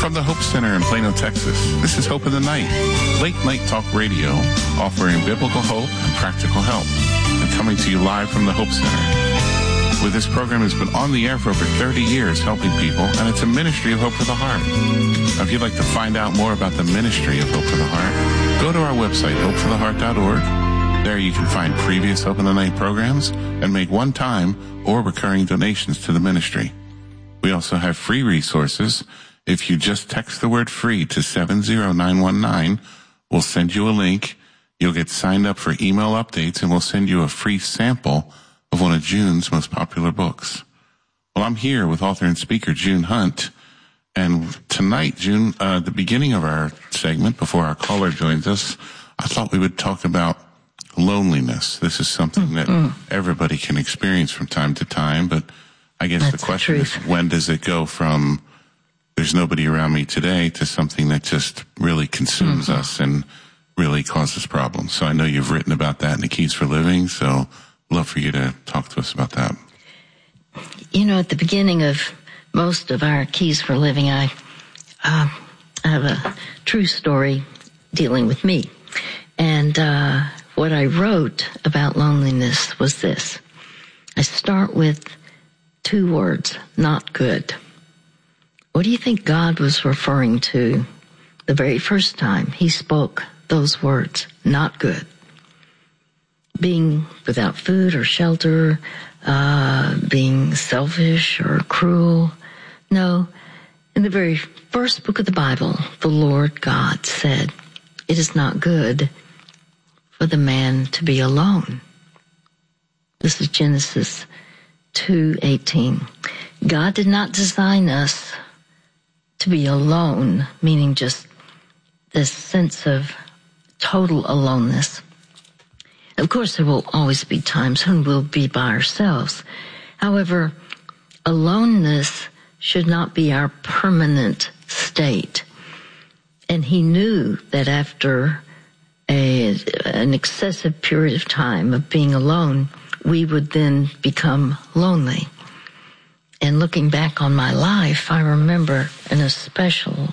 From the Hope Center in Plano, Texas, this is Hope in the Night, late night talk radio, offering biblical hope and practical help, and coming to you live from the Hope Center. With this program has been on the air for over 30 years helping people, and it's a ministry of Hope for the Heart. Now, if you'd like to find out more about the ministry of Hope for the Heart, go to our website, hopefortheheart.org. There you can find previous Hope in the Night programs and make one-time or recurring donations to the ministry. We also have free resources. If you just text the word free to 70919, we'll send you a link. You'll get signed up for email updates, and we'll send you a free sample of one of June's most popular books. Well, I'm here with author and speaker June Hunt, and tonight, June, the beginning of our segment, before our caller joins us, I thought we would talk about loneliness. This is something that everybody can experience from time to time, but I guess the question is, when does it go from there's nobody around me today to something that just really consumes us and really causes problems? So I know you've written about that in the Keys for Living, so I'd love for you to talk to us about that. You know, at the beginning of most of our Keys for Living, I have a true story dealing with me. And what I wrote about loneliness was this. I start with two words, not good. What do you think God was referring to the very first time he spoke those words, not good? Being without food or shelter, being selfish or cruel. No, in the very first book of the Bible, the Lord God said, it is not good for the man to be alone. This is Genesis 2:18. God did not design us to be alone, meaning just this sense of total aloneness. Of course, there will always be times when we'll be by ourselves. However, aloneness should not be our permanent state. And he knew that after an excessive period of time of being alone, we would then become lonely. And looking back on my life, I remember in a especially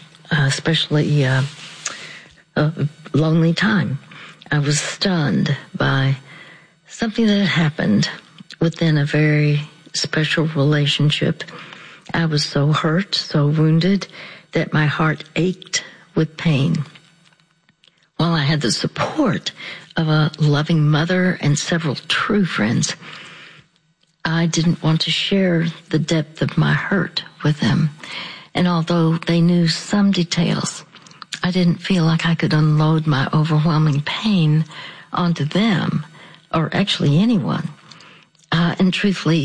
lonely time. I was stunned by something that had happened within a very special relationship. I was so hurt, so wounded, that my heart ached with pain. While I had the support of a loving mother and several true friends, I didn't want to share the depth of my hurt with them. And although they knew some details, I didn't feel like I could unload my overwhelming pain onto them, or actually anyone. And truthfully,